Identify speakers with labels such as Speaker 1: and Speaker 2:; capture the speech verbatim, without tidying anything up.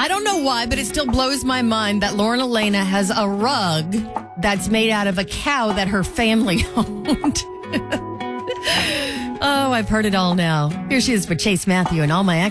Speaker 1: I don't know why, but it still blows my mind that Lauren Elena has a rug that's made out of a cow that her family owned. Oh, I've heard it all now. Here she is with Chase Matthew and all my